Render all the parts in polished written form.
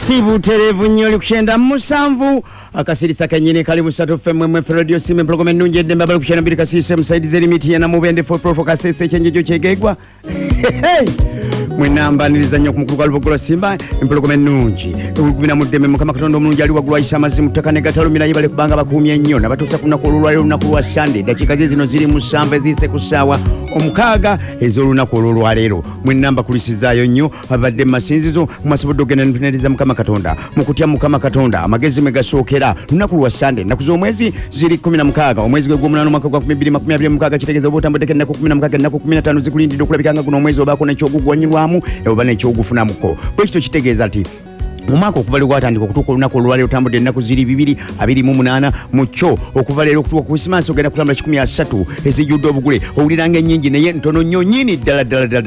Sibu televu nyoli kushenda musanvu akasirisa kanyine kali musatu femme radio sime program nunje demba bali kushenda mbili kasise msaidize limiti ya namubende for kasese chenjejo chegegwa mwenamba nilizanya kumukuru kwa lubogolo simba program nunji ubina mudeme mukama katondo mulunji ali wagulwa ishamazi mutakane gatalo mina yibale kubanga bakumye nnyo nabatusa kuna kululwa lero nakulwa shande dakika zino ziri musambe zise kusawa omukaga ezoluna kululwa lero mwenamba kulisizayo nnyo abadde masinzizo masubudogena ntuneliza mukama katonda mukutya mukama katonda amagezi megasokera lunaku lwa Sunday nakuzo omwezi ziri 16 omwezi gwe gomulano mwaka gwa 2026 kitegeza obutambudde kenna ku 16 na ku 15 zikulindidde okulabikanga guno omwezi obako nekyo ogugwanyirwamu oba nekyo ogufunamuko bwekito kitegeeza ati mumako okuvalira gwatandika okutuuka olunaku olwaleero otambudde ennaku ziri 228 mukyo okuvalira okutuuka ku Christmas ogenda kulambula 13 ezijjudde obugule owuliranga ennyingi naye ntono nnyo nnyini ddala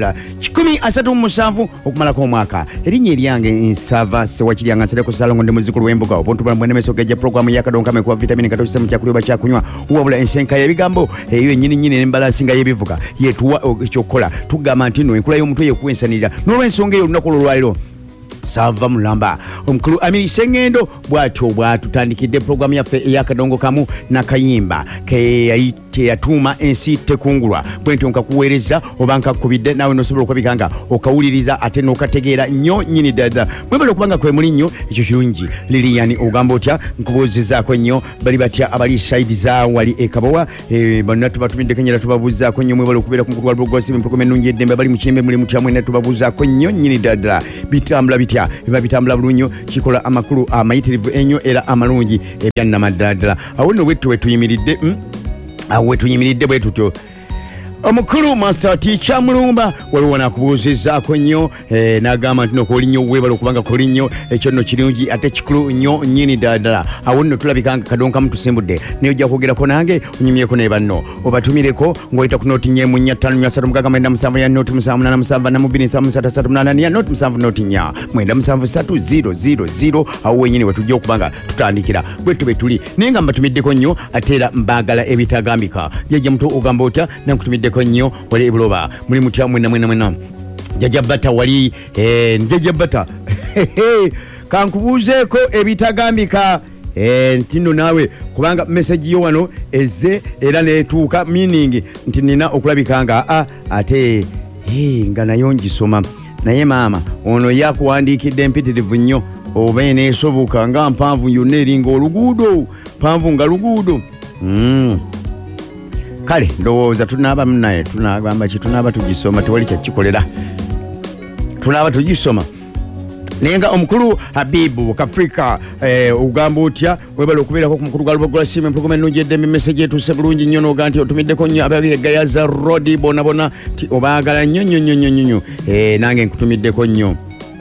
137 okumalako omwaka erinnya eryange nsava sewakiryanga nsereko salongo ndi muzzukulu w'embuga obuntubula mbwenemeso gejja programu yakadonka kuwa vitamini katosise mu kyakulya oba kyakunywa wabula ensenka y'ebigambo eyo ennyini n'embalasinga y'ebivuga yetuwa ekyokukola tugamba nti no enkula y'omutwe yekuwensanirira n'olw'ensonga eyo olunaku olwaleero sava mulamba omukulu Amiri Sengendo bwatyo tutandikidde programu yaffe eyakadongo kamu nakayimba ke yatuma ensi tekungulwa bwentyo nkakuweereza oba nkakubidde nawe nosobola okwabikanga okawuliriza ate nokategeera nnyo nnyini ddala mwebale okubanga kwe muli nnyo ekyo kirungi Lilian ogamba otya nkubuuzizaako nnyo bali batya abali saidi za wali ekabowa bonna tubatumidde kenyera tubabuuzaako nnyo mwebale okubeera ku mukulu wa Lubogolasi empologoma ennungi eddembe bali mukimbe muli mutya mwena tubabuuzaako nnyo nnyini ddala bitambula bitya biba bitambula bulunyo kikola amakulu amayitirivu ennyo era amalungi ebyannamaddala awo nno bwettu wetuyimiridde awe tuyimiridde bwe tutyo omukulu master teacher mulumba waliwo nakubuuzizaako nnyo n'agamba nti nokoli nnyo weebala okubanga koli nnyo ekyo nno kirungi ate kikulu nnyo nnyini ddala awo nno tulabikanga kadonka mutusimbudde naye ojja kwogerako nange onyumyeko ne banno obatumireko ng'oyita ku nooti 4 ya nooti 7 ya nooti 7 nooti 9 awo wenyini wetujja okubanga tutandikira bwetu betuli naye nga mbatumiddeko nnyo ate era mbaagala ebitagambika jjajja muto ogamba otya nankutumidde nnyo wali ebuloba muli mutya mwena jajabata wali njajabata kankubuuzeeko ebitagambika ntino naawe kubanga message yo wano ezze era netuuka meaning nti nina okulabikanga ate nga nayo ngisoma naye maama ono yakuwandiikidde mpitirivu nnyo oba eneesoboka nga mpanvu yonna eringa oluguudo mpanvu nga luguudo kale ndowooza tunaaba naye tunagamba tunaba tugisoma tewali kyakikolera tunaba tugisoma naye nga omukulu Habibu Kafrika ogamba otya webala okubeerako ku mukulu gwa Lubogolasi empologoma ennungi eddembe message etuuse bulungi nnyo n'oga nti otumiddeko nnyo abegayaza rodi bonabona ti obaagala nnyo nange nkutumiddeko nnyo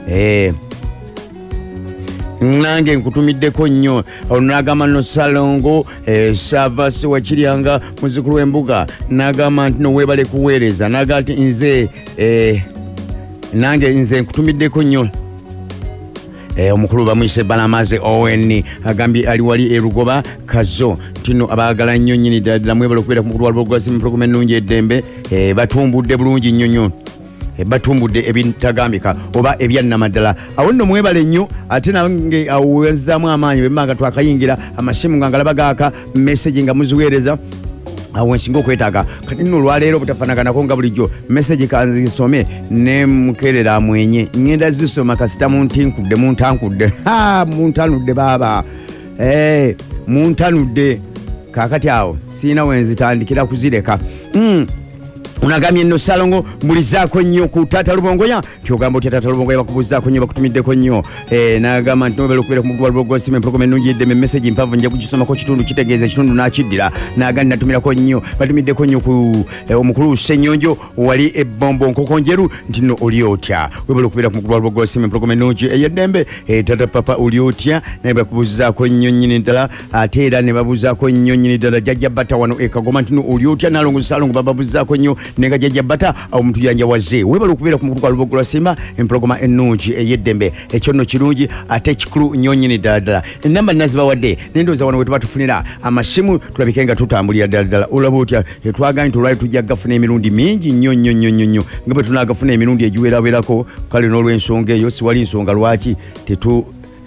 nange nkutumiddeko nnyo onagamba no salongo sava sewakiryanga muzzukulu w'embuga nagamba nti nowebale kuweereza naga nti nze nange nze nkutumiddeko nnyo omukulu bamuyise Balamaze Owen agambye ali wali erugoba kazo tino abaagala nnyo nnyini ddala mwebale okubeera ku mukulu wa Lubogolasi empologoma ennungi eddembe batumbudde bulungi nnyo batumbudde ebintagambika oba ebyannamaddala awo nno mwebale nnyo ate nange awezaamu amaanyi bwemmanga twakayingira amasimu nga ngalaba gaaka message nga muziweereza awo nsinga okwetaaga kati nno olwaleero butafanaganako nga bulijjo message kanzisome ne mukerera amwenye ngenda zisoma kasita muntankudde muntanudde baaba muntanudde kaakati awo siina wenzitandikira kuzireka unagambye nno salongo mbulizaako nnyo ku Taata Lubongoya kyogamba otya Taata Lubongoya bakubuuzaako nnyo bakutumiddeko nnyo n'agamba nti nobera okubeera ku mukulu wa Lubogolasi empologoma ennungi eddembe message mpanvu nja kugisomako kitundu kitegeeza ekitundu n'akiddira n'agandi natumirako nnyo batumiddeko nnyo ku omukulu Ssenyonjo wali ebbombo nkoko njeru nti nno oli otya webala okubeera ku mukulu wa Lubogolasi empologoma ennungi ey'eddembe Taata Papa oli otya naye bakubuuzaako nnyo nnyini ddala ate era ne babuuzaako nnyo nnyini ddala jjajja bata wano ekagoma nti nno oli otya n'alongo salongo bababuuzaako nnyo nenga jjajja bata omuntu yanjawaze webala okubeera ku mukulu gwa Lubogolasi empologoma ennungi ey'eddembe ekyo nno kirungi ate kikulu nnyo nnyini ddala enamba nazibawadde nendowooza wano wetuba tufunira amasimu tulabike nga tutambulira ddala olaba otya twagambye nti olwali tujja gafuna emirundi mingi nnyo nga bwe tunaagafuna emirundi egiwerawerako kale n'olw'ensonga eyo siwali nsonga lwaki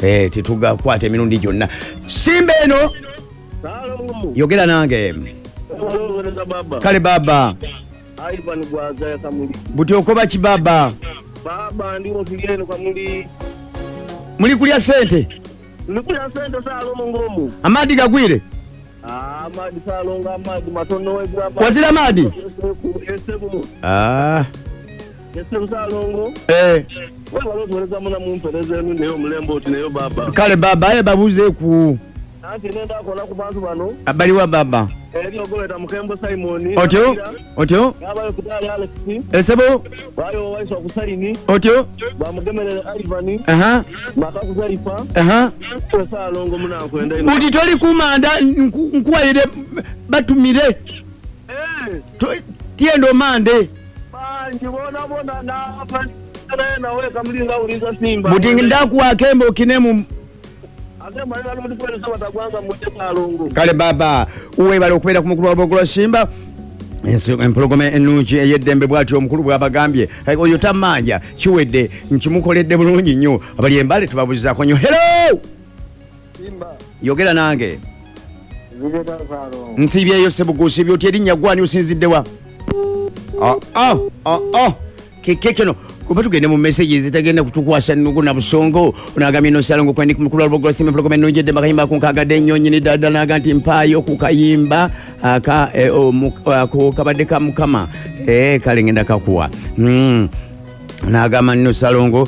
tetugakwata emirundi gyonna. Simba eno yogera nange. Kale baba Ivan Gwaza ya Kamuli. Buti okoba kibaba. Baba ndiwo tulieno Kamuli. Muli kulya sente? Nkulya sente Salomo ngomu. Amadi gagwire? Amadi Salonga amadi matono wegwa. Wazira amadi? Esebu. Esebu Salongo. Wewe walotweleza muna mumpeleze enu neyo mlembo oti neyo baba. Kale baba babuze ku. Anti nenda akola ku bantu bano. Abaliwa baba. Ogoleta Mukembo Simon. Otyo. Abayo kutali Alex. Esebo. Bayo waiswa kusalini. Otyo. Bamugemelele Ivan. Makaku Zarifa. Salongo muna kwenda ino. Uti toli kumanda nkuwaire batumire. Tiendo mande. Njibona na hapa na wewe Kamlinga uliza Simba. Butingi ndakuwa kembo kinemu. Akema ila ndi kweli sawa takwanza mmoja Salongo. Kale baba uwe bali okubera ku mukulu wa Bogolo Simba. Empologome enungi eyeddembe bwati omukulu bwabagambye oyo tamanja kiwedde nkimukoledde bulungi nnyo abali embale tubabuzizaako nnyo. Hello Simba yogera nange. Zigeta Salongo nsibyeyo Sebugusi byoti erinnya gwani osinziddewa. Kekeno kuba tugende mu message zitagenda kutukwasa nnugu na busongo onagamye no Salongo kwendi ku mukulu wa Bogolo Simba empologome enungi eddembe akayimba kunkagadde nnyo nnyini ddala naga nti mpaayo ku kayimba ako kabadde ka Mukama kale ngenda kakuwa nagamba nno Salongo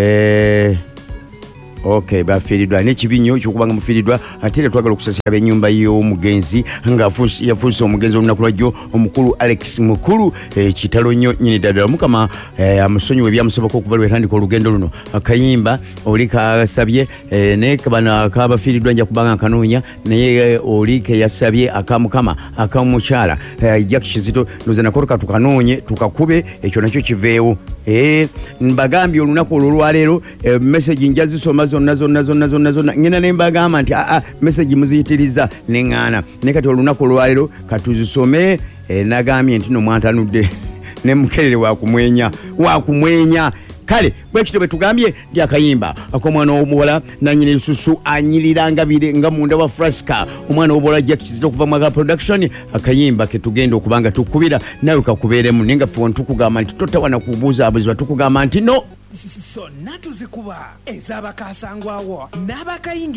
okay bafiridwa n'ekibinyo kyokubanga mufiridwa ate twagala okusasira b'ennyumba y'omugenzi nga yafuuse omugenzi olunaku lwajjo omukulu Alex Mukulu kitalo nnyo nnyini ddala Mukama amusonyiwe ebyamusoboka okuva lwetandika olugendo luno akayimba oli kasabye naye bano akabafiiriddwa nja kubanga nkanoonya naye oli ke yasabye akamukama akamukyala Jack Kizito ndoza nakolo katukanoonye tukakube ekyo nakyo kiveewo mbagambye olunaku olwaleero message njazisoma zonna ngena nembagamba nti message muziyitiriza neŋŋaana naye kati olunaku olwaleero katuzisome nagambye nti nomwantanudde nemukerere wakumwenya kale bwekito betugambye ndi akayimba akomwana w'omuwala nanyini lususu anyirirangabire nga munda wa Frasca omwana w'omuwala Jack Kizito okuva mu production akayimba ketugenda okubanga tukubira nawe kakubeeremu naye nga ffe tukugamba nti totawana kubuuza abuzibwa tukugamba nti no sonna tuzikuba ez'abakasangwawo n'abakayingi